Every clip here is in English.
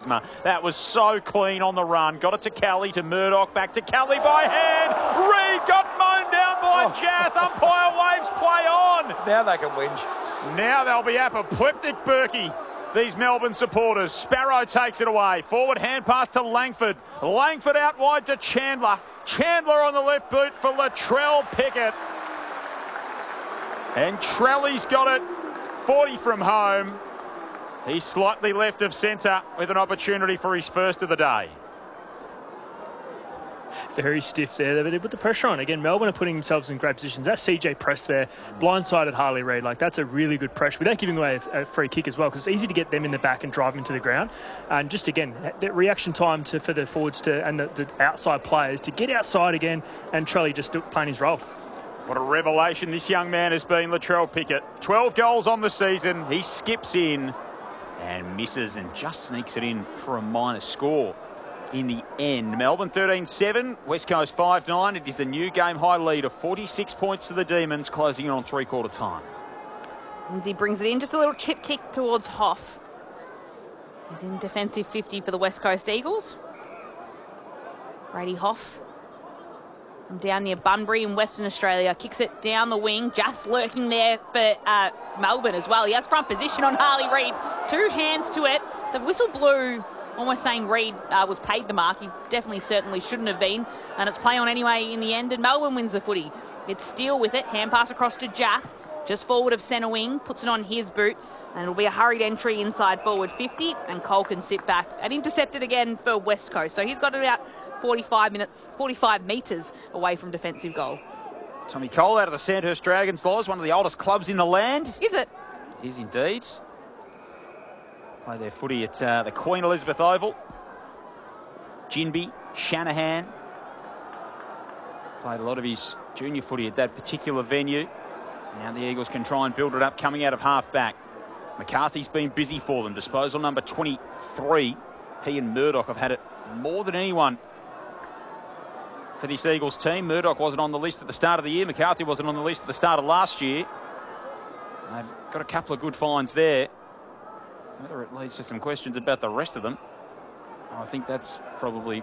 Dersma. That was so clean on the run. Got it to Kelly, to Murdoch, back to Kelly by hand. Reid got mown down by Jath. Umpire waves play on. Now they can whinge. Now they'll be apoplectic, Berkey. These Melbourne supporters. Sparrow takes it away. Forward hand pass to Langford. Langford out wide to Chandler. Chandler on the left boot for Latrell Pickett. And Trelly's got it 40 from home. He's slightly left of centre with an opportunity for his first of the day. Very stiff there, but they put the pressure on. Again, Melbourne are putting themselves in great positions. That CJ press there, blindsided Harley Reid. Like, that's a really good pressure without giving away a free kick as well, because it's easy to get them in the back and drive them into the ground. And just, again, the reaction time for the forwards and the outside players to get outside again, and Trelly just playing his role. What a revelation this young man has been, Latrell Pickett. 12 goals on the season. He skips in and misses and just sneaks it in for a minor score. In the end, Melbourne 13-7, West Coast 5-9. It is a new game-high lead of 46 points to the Demons, closing in on three-quarter time. Lindsay brings it in, just a little chip kick towards Hoff. He's in defensive 50 for the West Coast Eagles. Brady Hoff from down near Bunbury in Western Australia. Kicks it down the wing. Jath's lurking there for Melbourne as well. He has front position on Harley Reid. 2 hands to it. The whistle blew, almost saying Reid was paid the mark. He definitely, certainly shouldn't have been. And it's play on anyway in the end, and Melbourne wins the footy. It's Steele with it. Hand pass across to Jath. Just forward of centre wing. Puts it on his boot. And it'll be a hurried entry inside forward 50. And Cole can sit back. And intercepted again for West Coast. So he's got it about 45 metres away from defensive goal. Tommy Cole out of the Sandhurst Dragons, Laws, one of the oldest clubs in the land. Is it? It is indeed. Play their footy at the Queen Elizabeth Oval. Ginby, Shanahan. Played a lot of his junior footy at that particular venue. Now the Eagles can try and build it up coming out of half-back. McCarthy's been busy for them. Disposal number 23. He and Murdoch have had it more than anyone for this Eagles team. Murdoch wasn't on the list at the start of the year. McCarthy wasn't on the list at the start of last year. They've got a couple of good finds there. Whether it leads to some questions about the rest of them, I think that's probably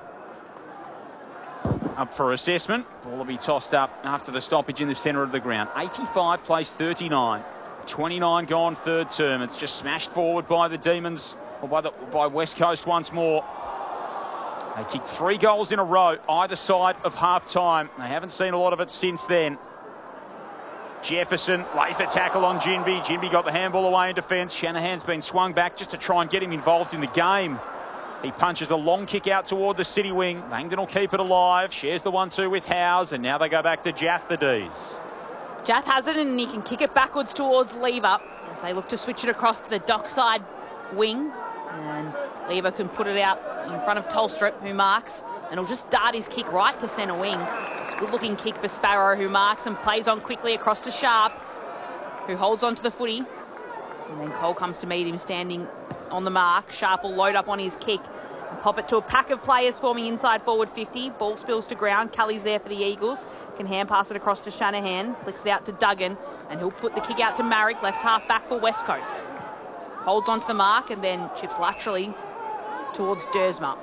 up for assessment. Ball will be tossed up after the stoppage in the centre of the ground. 85 plays 39. 29 gone third term. It's just smashed forward by the Demons, or by West Coast once more. They kicked 3 goals in a row either side of half-time. They haven't seen a lot of it since then. Jefferson lays the tackle on Ginby. Ginby got the handball away in defence. Shanahan's been swung back just to try and get him involved in the game. He punches a long kick out toward the city wing. Langdon will keep it alive. Shares the 1-2 with Howes. And now they go back to Jath, the D's. Jath has it and he can kick it backwards towards Lever as they look to switch it across to the dockside wing. And Lever can put it out in front of Tolstrup, who marks. And he'll just dart his kick right to centre wing. It's a good-looking kick for Sparrow, who marks and plays on quickly across to Sharp, who holds on to the footy. And then Cole comes to meet him standing on the mark. Sharp will load up on his kick and pop it to a pack of players forming inside forward 50. Ball spills to ground. Kelly's there for the Eagles. Can hand pass it across to Shanahan. Flicks it out to Duggan. And he'll put the kick out to Marrick, left half back for West Coast. Holds onto the mark and then chips laterally towards Dersma.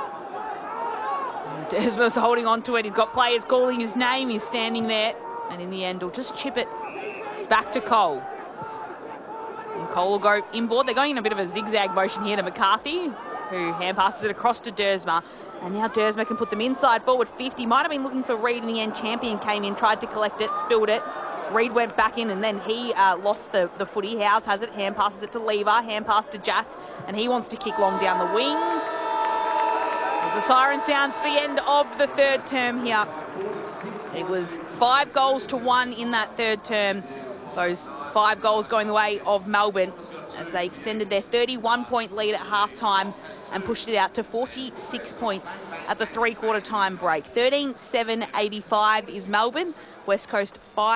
Dersma's holding on to it. He's got players calling his name. He's standing there. And in the end, he'll just chip it back to Cole. And Cole will go inboard. They're going in a bit of a zigzag motion here to McCarthy, who hand passes it across to Dersma. And now Dersma can put them inside forward 50. Might have been looking for Reid in the end. Champion came in, tried to collect it, spilled it. Reid went back in and then he lost the footy. Howes has it, hand passes it to Lever, hand pass to Jath, and he wants to kick long down the wing. As the siren sounds for the end of the third term here. It was 5 goals to 1 in that third term. Those 5 goals going the way of Melbourne as they extended their 31-point lead at half-time and pushed it out to 46 points at the three-quarter time break. 13-7-85 is Melbourne. West Coast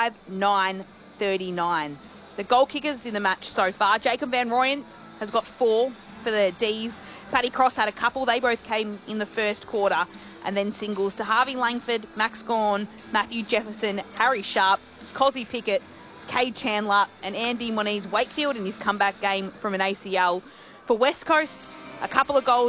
5-9-39. The goal kickers in the match so far. Jacob Van Rooyen has got 4 for the D's. Paddy Cross had a couple. They both came in the first quarter. And then singles to Harvey Langford, Max Gawn, Matthew Jefferson, Harry Sharp, Cozzy Pickett, Cade Chandler and Andy Moniz Wakefield in his comeback game from an ACL. For West Coast, a couple of goals